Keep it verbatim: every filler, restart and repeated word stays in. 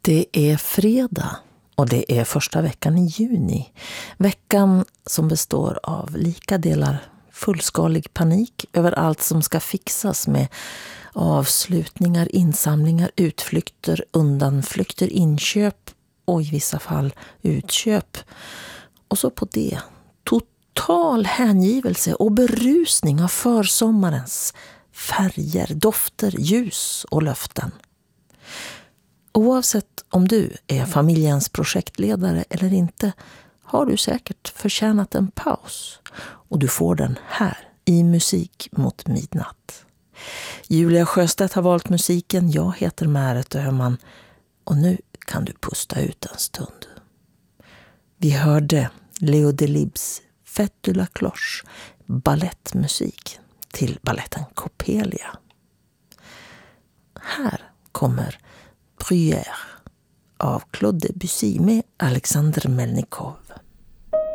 Det är fredag och det är första veckan i juni. Veckan som består av lika delar fullskalig panik över allt som ska fixas med avslutningar, insamlingar, utflykter, undanflykter, inköp och i vissa fall utköp. Och så på det total hängivelse och berusning av försommarens färger, dofter, ljus och löften. Oavsett om du är familjens projektledare eller inte har du säkert förtjänat en paus. Och du får den här i Musik mot midnatt. Julia Sjöstedt har valt musiken, jag heter Märet Öhman och nu kan du pusta ut en stund. Vi hörde Leo Delibes Fête de la Cloche, ballettmusik till balletten Coppelia. Här kommer Bruyère av Claude Debussy med Alexander Melnikov.